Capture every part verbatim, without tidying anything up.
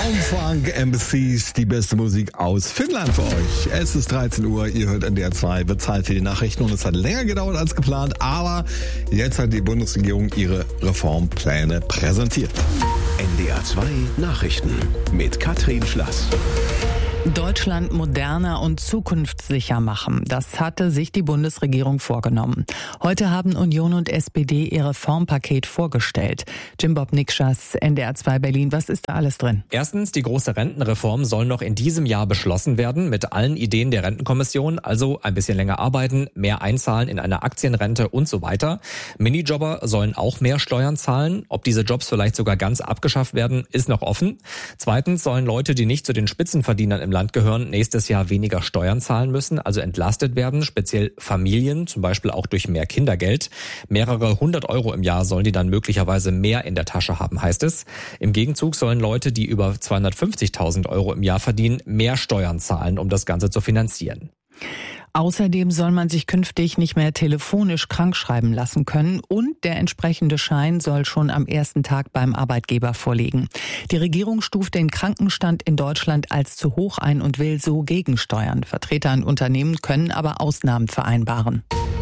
Raumfunk Embassies, die beste Musik aus Finnland für euch. Es ist dreizehn Uhr, ihr hört N D R zwei, wird Zeit für die Nachrichten und es hat länger gedauert als geplant, aber jetzt hat die Bundesregierung ihre Reformpläne präsentiert. N D R zwei Nachrichten mit Katrin Schlass. Deutschland moderner und zukunftssicher machen. Das hatte sich die Bundesregierung vorgenommen. Heute haben Union und S P D ihr Reformpaket vorgestellt. Jim Bob Nikschas, N D R zwei Berlin. Was ist da alles drin? Erstens, die große Rentenreform soll noch in diesem Jahr beschlossen werden mit allen Ideen der Rentenkommission. Also ein bisschen länger arbeiten, mehr einzahlen in eine Aktienrente und so weiter. Minijobber sollen auch mehr Steuern zahlen. Ob diese Jobs vielleicht sogar ganz abgeschafft werden, ist noch offen. Zweitens sollen Leute, die nicht zu den Spitzenverdienern im Land gehören, nächstes Jahr weniger Steuern zahlen müssen, also entlastet werden, speziell Familien, zum Beispiel auch durch mehr Kindergeld. Mehrere hundert Euro im Jahr sollen die dann möglicherweise mehr in der Tasche haben, heißt es. Im Gegenzug sollen Leute, die über zweihundertfünfzigtausend Euro im Jahr verdienen, mehr Steuern zahlen, um das Ganze zu finanzieren. Außerdem soll man sich künftig nicht mehr telefonisch krankschreiben lassen können und der entsprechende Schein soll schon am ersten Tag beim Arbeitgeber vorliegen. Die Regierung stuft den Krankenstand in Deutschland als zu hoch ein und will so gegensteuern. Vertreter in Unternehmen können aber Ausnahmen vereinbaren.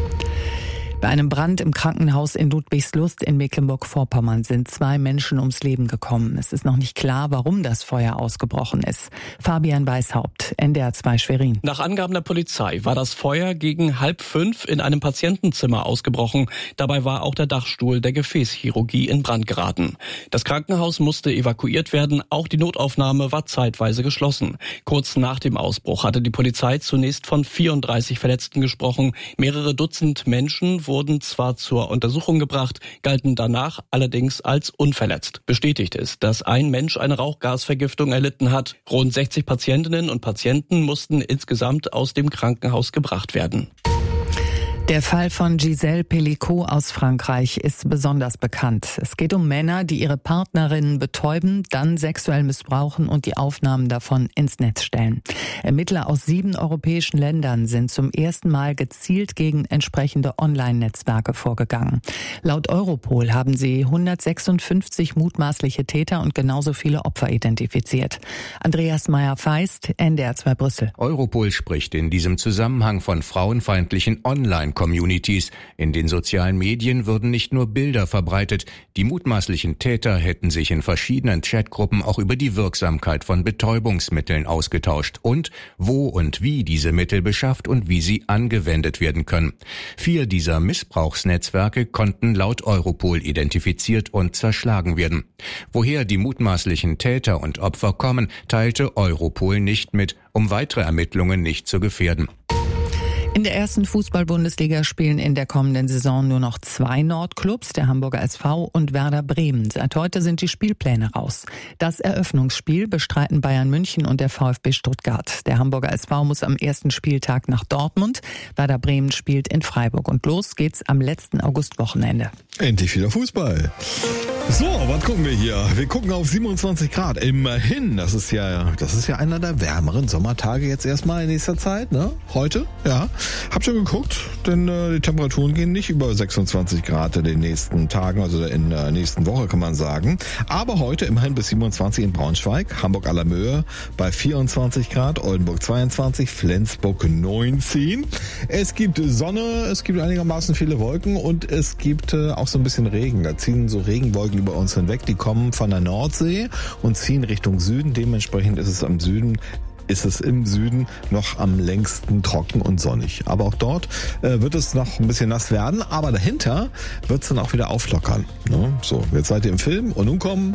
Bei einem Brand im Krankenhaus in Ludwigslust in Mecklenburg-Vorpommern sind zwei Menschen ums Leben gekommen. Es ist noch nicht klar, warum das Feuer ausgebrochen ist. Fabian Weishaupt, N D R zwei Schwerin. Nach Angaben der Polizei war das Feuer gegen halb fünf in einem Patientenzimmer ausgebrochen. Dabei war auch der Dachstuhl der Gefäßchirurgie in Brand geraten. Das Krankenhaus musste evakuiert werden. Auch die Notaufnahme war zeitweise geschlossen. Kurz nach dem Ausbruch hatte die Polizei zunächst von vierunddreißig Verletzten gesprochen. Mehrere Dutzend Menschen wurden wurden zwar zur Untersuchung gebracht, galten danach allerdings als unverletzt. Bestätigt ist, dass ein Mensch eine Rauchgasvergiftung erlitten hat. Rund sechzig Patientinnen und Patienten mussten insgesamt aus dem Krankenhaus gebracht werden. Der Fall von Gisèle Pelicot aus Frankreich ist besonders bekannt. Es geht um Männer, die ihre Partnerinnen betäuben, dann sexuell missbrauchen und die Aufnahmen davon ins Netz stellen. Ermittler aus sieben europäischen Ländern sind zum ersten Mal gezielt gegen entsprechende Online-Netzwerke vorgegangen. Laut Europol haben sie hundertsechsundfünfzig mutmaßliche Täter und genauso viele Opfer identifiziert. Andreas Meyer-Feist, N D R zwei Brüssel. Europol spricht in diesem Zusammenhang von frauenfeindlichen Online- Communities. In den sozialen Medien würden nicht nur Bilder verbreitet, die mutmaßlichen Täter hätten sich in verschiedenen Chatgruppen auch über die Wirksamkeit von Betäubungsmitteln ausgetauscht und wo und wie diese Mittel beschafft und wie sie angewendet werden können. Vier dieser Missbrauchsnetzwerke konnten laut Europol identifiziert und zerschlagen werden. Woher die mutmaßlichen Täter und Opfer kommen, teilte Europol nicht mit, um weitere Ermittlungen nicht zu gefährden. In der ersten Fußball-Bundesliga spielen in der kommenden Saison nur noch zwei Nordclubs, der Hamburger S V und Werder Bremen. Seit heute sind die Spielpläne raus. Das Eröffnungsspiel bestreiten Bayern München und der VfB Stuttgart. Der Hamburger S V muss am ersten Spieltag nach Dortmund. Werder Bremen spielt in Freiburg. Und los geht's am letzten Augustwochenende. Endlich wieder Fußball. So, was gucken wir hier? Wir gucken auf siebenundzwanzig Grad. Immerhin, das ist ja, das ist ja einer der wärmeren Sommertage jetzt erstmal in nächster Zeit, ne? Heute, ja. Hab schon geguckt, denn äh, die Temperaturen gehen nicht über sechsundzwanzig Grad in den nächsten Tagen, also in der nächsten Woche kann man sagen. Aber heute immerhin bis siebenundzwanzig in Braunschweig, Hamburg à la Möhe bei vierundzwanzig Grad, Oldenburg zweiundzwanzig, Flensburg neunzehn. Es gibt Sonne, es gibt einigermaßen viele Wolken und es gibt äh, auch so ein bisschen Regen. Da ziehen so Regenwolken über uns hinweg, die kommen von der Nordsee und ziehen Richtung Süden. Dementsprechend ist es am Süden ist es im Süden noch am längsten trocken und sonnig. Aber auch dort äh, wird es noch ein bisschen nass werden, aber dahinter wird es dann auch wieder auflockern. Ne? So, jetzt seid ihr im Film und nun kommen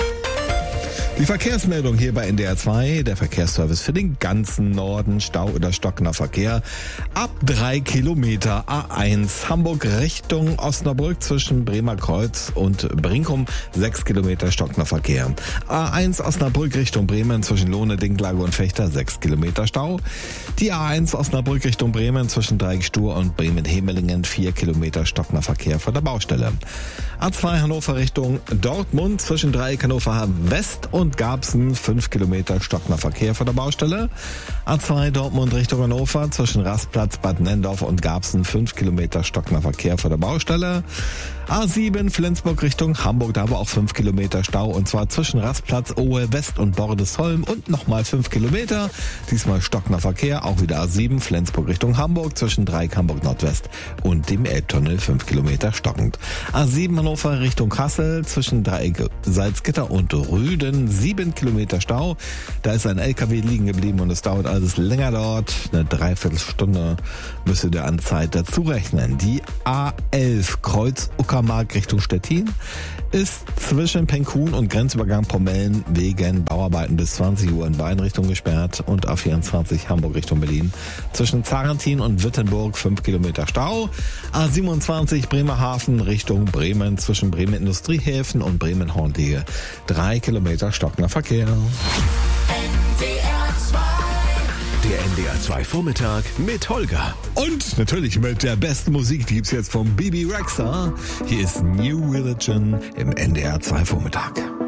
die Verkehrsmeldung hier bei N D R zwei, der Verkehrsservice für den ganzen Norden, Stau oder stockender Verkehr. Ab drei Kilometer A eins Hamburg Richtung Osnabrück zwischen Bremer Kreuz und Brinkum, sechs Kilometer stockender Verkehr. A eins Osnabrück Richtung Bremen zwischen Lohne, Dinklage und Fechter, sechs Kilometer Stau. Die A eins Osnabrück Richtung Bremen zwischen Dreieckstuhr und Bremen-Hemelingen, vier Kilometer stockender Verkehr von der Baustelle. A zwei Hannover Richtung Dortmund zwischen Dreieck Hannover West und und Garbsen, fünf Kilometer stockender Verkehr vor der Baustelle. A zwei Dortmund Richtung Hannover zwischen Rastplatz, Bad Nendorf und Garbsen, fünf Kilometer stockender Verkehr vor der Baustelle. A sieben Flensburg Richtung Hamburg, da war auch fünf Kilometer Stau und zwar zwischen Rastplatz, Ohe West und Bordesholm und nochmal fünf Kilometer. Diesmal stockender Verkehr, auch wieder A sieben Flensburg Richtung Hamburg zwischen Dreieck Hamburg Nordwest und dem Elbtunnel, fünf Kilometer stockend. A sieben Hannover Richtung Kassel zwischen Dreieck Salzgitter und Rüden, sieben Kilometer Stau. Da ist ein L K W liegen geblieben und es dauert alles länger dort. Eine Dreiviertelstunde müsst ihr an Zeit dazu rechnen. Die A elf Kreuz Uckermark Richtung Stettin ist zwischen Penkhuhn und Grenzübergang Pomellen wegen Bauarbeiten bis zwanzig Uhr in beiden Richtungen gesperrt und A vierundzwanzig Hamburg Richtung Berlin zwischen Zarentin und Wittenburg fünf Kilometer Stau. A siebenundzwanzig Bremerhaven Richtung Bremen zwischen Bremen Industriehäfen und Bremen Hornlehe drei Kilometer stockender Verkehr. Der N D R zwei Vormittag mit Holger. Und natürlich mit der besten Musik, die gibt's jetzt vom Bibi Rexha. Hier ist New Religion im N D R zwei Vormittag.